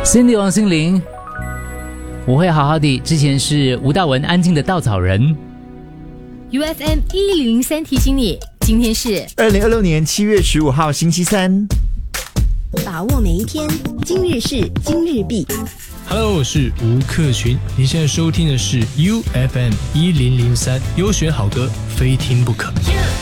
Cindy 王心凌，我会好好的。之前是吴大文，安静的稻草人。 UFM 1003提醒你，今天是 2026年7月15号星期三。 把握每一天，今日事今日毕。 Hello， 我是吴克群，你现在收听的是 UFM 1003，优选好歌，非听不可。